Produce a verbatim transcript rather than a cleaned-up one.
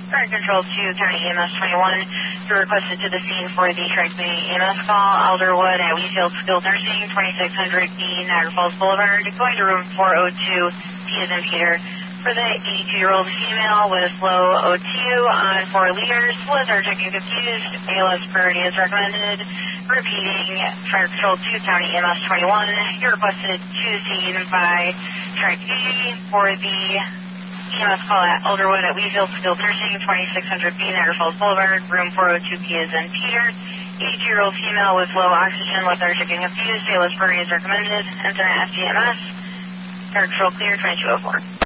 Current control to County E M S twenty-one. You're requested to the scene for the Tri-County E M S call. Alderwood at Wheatfield Skilled Nursing, twenty-six hundred B Niagara Falls Boulevard. Going to room four oh two, P as in Peter. For the eighty-two-year-old female with low O two on four liters, was our checking confused. A L S priority is recommended. Repeating, Fire Control to County E M S twenty-one. You're requested to scene by Tri-County for the E M S call at Alderwood at Wheatfield Skilled Nursing, twenty-six hundred B Niagara Falls Boulevard, room four oh two, P as in Peter. eighty-two-year-old female with low oxygen, with our checking confused. A L S priority is recommended. Enter S D M S. Fire Control clear, twenty-two oh four.